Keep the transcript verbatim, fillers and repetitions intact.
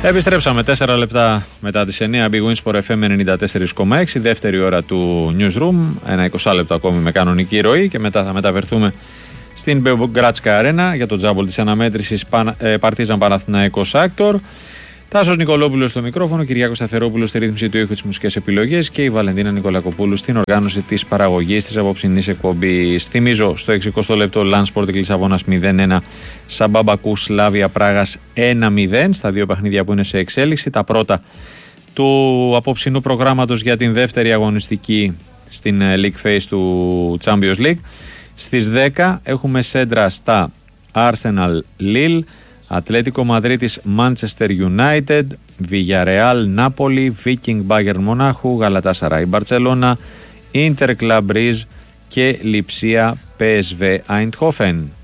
Επιστρέψαμε τέσσερα λεπτά μετά τις εννιά. Big Win Sport εφ εμ ενενήντα τέσσερα κόμμα έξι, δεύτερη ώρα του Newsroom. Ένα είκοσι λεπτό ακόμη με κανονική ροή και μετά θα μεταφερθούμε στην Beogradzka Arena για το τζάμπολ της αναμέτρησης Παρτίζαν Παναθηναϊκός Άκτορ. Τάσος Νικολόπουλος στο μικρόφωνο, Κυριάκος Σταθερόπουλος στη ρύθμιση του ήχου, τις μουσικές επιλογές και η Βαλεντίνα Νικολακοπούλου στην οργάνωση της παραγωγής της απόψινής εκπομπής. Θυμίζω στο εξηκοστό λεπτό Λαν Σπόρτινγκ Λισαβόνας μηδέν ένα, Σαμπάμπακου Σλάβια Πράγας ένα μηδέν στα δύο παιχνίδια που είναι σε εξέλιξη. Τα πρώτα του απόψινού προγράμματος για την δεύτερη αγωνιστική στην League Phase του Champions League. Στις δέκα έχουμε σέντρα στα Arsenal Lille, Ατλέτικο Μαδρίτης Manchester United, Villarreal Νάπολη, Viking Bayern Μονάχου, Γαλατάσαράι Μπαρτσελώνα, Inter Club Brugge και Λιψία πι ες βι Eindhoven.